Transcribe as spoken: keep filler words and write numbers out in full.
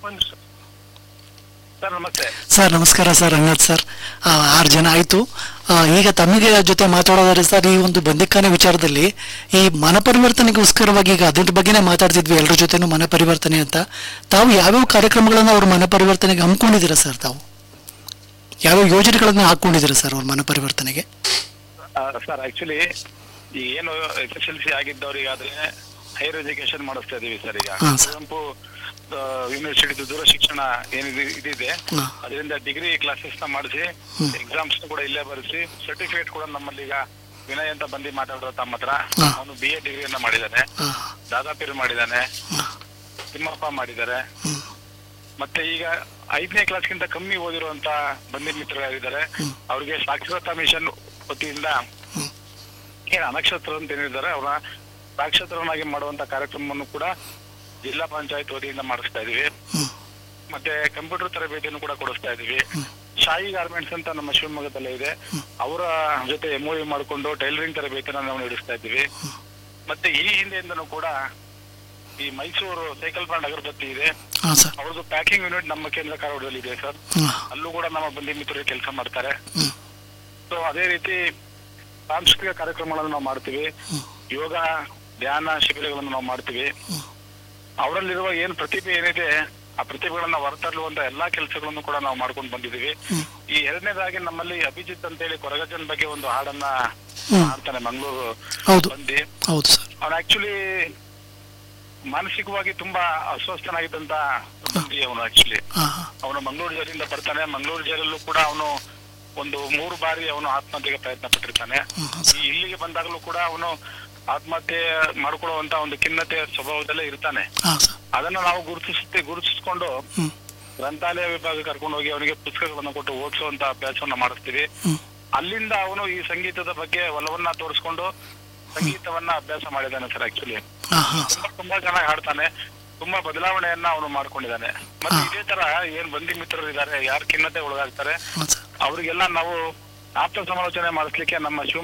ಒಂದು ಸರ್ ನಮಸ್ತೆ. ಸರ್ ನಮಸ್ಕಾರ ಸರ್. ರಂಗನಾಥ್ ಸರ್, ಆ, ಆರು ಜನ ಆಯಿತು. ಈಗ ತಮಗೆ ಜೊತೆ ಮಾತಾಡೋದಾದ್ರೆ ಸರ್, ಈ ಒಂದು ಬಂದಿಖಾನೆ ವಿಚಾರದಲ್ಲಿ ಈ ಮನ ಪರಿವರ್ತನೆಗೋಸ್ಕರವಾಗಿ ಈಗ ಅದ್ರ ಬಗ್ಗೆನೇ ಮಾತಾಡ್ತಿದ್ವಿ ಎಲ್ಲರ ಜೊತೆನೂ, ಮನ ಪರಿವರ್ತನೆ ಅಂತ. ತಾವು ಯಾವ್ಯಾವ ಕಾರ್ಯಕ್ರಮಗಳನ್ನ ಅವ್ರ ಮನ ಪರಿವರ್ತನೆಗೆ ಹಮ್ಮಿಕೊಂಡಿದ್ದೀರಾ ಸರ್? ತಾವು ಯಾವ್ಯಾವ ಯೋಜನೆಗಳನ್ನ ಹಾಕೊಂಡಿದ್ದೀರಾ ಸರ್ ಅವ್ರ ಮನ ಪರಿವರ್ತನೆಗೆ? ಸರ್ ಆಕ್ಚುಲಿ ಈಗ ಏನು S S L C ಆಗಿದ್ದವರಿಗಾದ್ರೆ higher education ಮಾಡಿಸ್ತಾ ಇದೀವಿ ಸರ್. ಈಗ ಹಾಂ ಸರ್. ಕುವೆಂಪು ಯೂನಿವರ್ಸಿಟಿ ದೂರ ಶಿಕ್ಷಣ ಏನಿದೆ ಇದಿದೆ, ಹಾಂ ಅದರಿಂದ ಡಿಗ್ರಿ ಕ್ಲಾಸಸ್ ನ ಮಾಡಿಸಿ ಎಕ್ಸಾಮ್ಸ್ ಕೂಡ ಇಲ್ಲೇ ಬರೆಸಿ ಸರ್ಟಿಫಿಕೇಟ್ ಕೂಡ ನಮ್ಮಲ್ಲಿ ಈಗ ವಿನಯ್ ಅಂತ ಬಂದು ಮಾತಾಡೋ ತಮ್ಮ ಹತ್ರ. ಹಾ. ಅವನು ಬಿ ಎ ಡಿಗ್ರಿಯನ್ನ ಮಾಡಿದ್ದಾನೆ, ಹಾಂ ದಾದಾಪೀರ್ ಮಾಡಿದ್ದಾನೆ, ಹಾಂ ತಿಮ್ಮಪ್ಪ ಮಾಡಿದ್ದಾರೆ. ಹ್ಮ್ ಮತ್ತೆ ಈಗ ಐದನೇ ಕ್ಲಾಸ್ಗಿಂತ ಕಮ್ಮಿ ಓದಿರುವಂತ ಬಂಧು ಮಿತ್ರರಾಗಿದ್ದಾರೆ. ಅವ್ರಿಗೆ ಸಾಕ್ಷರತಾ ಮಿಷನ್ ವತಿಯಿಂದ ಹ್ಮ್. ಏನು ಅನಕ್ಷತ್ರ ಅಂತ ಏನಿದ್ದಾರೆ ಅವರ ಸಾಕ್ಷರನಾಗಿ ಮಾಡುವಂತ ಕಾರ್ಯಕ್ರಮವನ್ನು ಕೂಡ ಜಿಲ್ಲಾ ಪಂಚಾಯತ್ ವತಿಯಿಂದ ಮಾಡಿಸ್ತಾ ಇದೀವಿ. ಹ್ಮ್. ಮತ್ತೆ ಕಂಪ್ಯೂಟರ್ ತರಬೇತಿಯನ್ನು ಕೂಡ ಕೊಡಿಸ್ತಾ ಇದೀವಿ. ಶಾಯಿ ಗಾರ್ಮೆಂಟ್ಸ್ ಅಂತ ನಮ್ಮ ಶಿವಮೊಗ್ಗದಲ್ಲೇ ಇದೆ, ಅವರ ಜೊತೆ ಎಂ ಒ ಯು ಮಾಡಿಕೊಂಡು ಟೈಲರಿಂಗ್ ತರಬೇತಿಯನ್ನು ನಾವು ನಡೆಸ್ತಾ ಇದ್ದೀವಿ. ಮತ್ತೆ ಈ ಹಿಂದೆಯಿಂದನೂ ಕೂಡ ಈ ಮೈಸೂರು ಸೈಕಲ್ ಬ್ರಾಂಡ್ ಅಗರಬತ್ತಿ ಇದೆ, ಹಾಂ ಸರ್. ಅವ್ರದ್ದು ಪ್ಯಾಕಿಂಗ್ ಯೂನಿಟ್ ನಮ್ಮ ಕೇಂದ್ರ ಕಾರವಾರದಲ್ಲಿ ಇದೆ ಸರ್. ಹಾಂ ಅಲ್ಲೂ ಕೂಡ ನಮ್ಮ ಬಂಧು ಮಿತ್ರರು ಕೆಲಸ ಮಾಡ್ತಾರೆ. ಹ್ಮ್. ಸೊ ಅದೇ ರೀತಿ ಸಾಂಸ್ಕೃತಿಕ ಕಾರ್ಯಕ್ರಮಗಳನ್ನು ನಾವು ಮಾಡ್ತೀವಿ. ಯೋಗ ಧ್ಯಾನ ಶಿಬಿರಗಳನ್ನು ನಾವು ಮಾಡ್ತೀವಿ. ಅವರಲ್ಲಿರುವ ಏನ್ ಪ್ರತಿಭೆ ಏನಿದೆ ಆ ಪ್ರತಿಭೆಗಳನ್ನ ಹೊರತರುವಂತ ಎಲ್ಲಾ ಕೆಲಸಗಳನ್ನು ಕೂಡ ನಾವು ಮಾಡ್ಕೊಂಡು ಬಂದಿದ್ದೀವಿ. ಈ ಎರಡನೇದಾಗಿ ನಮ್ಮಲ್ಲಿ ಅಭಿಜಿತ್ ಅಂತ ಹೇಳಿ ಕೊರಗಜ್ಜನ್ ಬಗ್ಗೆ ಒಂದು ಹಾಡನ್ನ ಹಾಡ್ತಾನೆ, ಮಂಗಳೂರು ಹೌದು ಬಂದಿ. ಹೌದು ಸರ್. ಅವನು ಆಕ್ಚುಲಿ ಮಾನಸಿಕವಾಗಿ ತುಂಬಾ ಅಸ್ವಸ್ಥನಾಗಿದ್ದಂತ ಬಂದಿ ಅವನು. ಆಕ್ಚುಲಿ ಹಾಂ ಹಾಂ ಅವನು ಮಂಗಳೂರು ಜೈಲಿಂದ ಬರ್ತಾನೆ. ಮಂಗಳೂರು ಜೈಲಲ್ಲೂ ಕೂಡ ಅವನು ಒಂದು ಮೂರು ಬಾರಿ ಅವನು ಆತ್ಮಹತ್ಯೆಗೆ ಪ್ರಯತ್ನ ಪಟ್ಟಿರ್ತಾನೆ. ಈ ಇಲ್ಲಿಗೆ ಬಂದಾಗಲೂ ಕೂಡ ಅವನು ಆತ್ಮಹತ್ಯೆ ಮಾಡ್ಕೊಳ್ಳುವಂತ ಒಂದು ಖಿನ್ನತೆ ಸ್ವಭಾವದಲ್ಲೇ ಇರ್ತಾನೆ. ಹಾಂ ಸರ್. ಅದನ್ನ ನಾವು ಗುರುತಿಸುತ್ತೆ ಗುರುತಿಸ್ಕೊಂಡು ಹ್ಮ್. ಗ್ರಂಥಾಲಯ ವಿಭಾಗ ಕರ್ಕೊಂಡು ಹೋಗಿ ಅವನಿಗೆ ಪುಸ್ತಕಗಳನ್ನು ಕೊಟ್ಟು ಓದಿಸುವಂತ ಅಭ್ಯಾಸವನ್ನ ಮಾಡಿಸ್ತೀವಿ. ಹ್ಮ್. ಅಲ್ಲಿಂದ ಅವನು ಈ ಸಂಗೀತದ ಬಗ್ಗೆ ಒಲವನ್ನ ತೋರಿಸ್ಕೊಂಡು ಸಂಗೀತವನ್ನ ಅಭ್ಯಾಸ ಮಾಡಿದ್ದಾನೆ ಸರ್. ಆಕ್ಚುಲಿ ಹಾಂ ಹಾಂ ತುಂಬಾ ತುಂಬಾ ಚೆನ್ನಾಗಿ ಹಾಡ್ತಾನೆ, ತುಂಬಾ ಬದಲಾವಣೆಯನ್ನ ಅವನು ಮಾಡ್ಕೊಂಡಿದ್ದಾನೆ. ಮತ್ತೆ ಇದೇ ತರ ಏನ್ ಬಂಧು ಮಿತ್ರರು ಇದ್ದಾರೆ, ಯಾರು ಖಿನ್ನತೆ ಒಳಗಾಗ್ತಾರೆ ಹಾಂ ಸರ್. ಅವರಿಗೆಲ್ಲ ನಾವು ಆಪ್ತ ಸಮಾಲೋಚನೆ ಮಾಡಿಸ್ಲಿಕ್ಕೆ ನಮ್ಮ ಶಿವ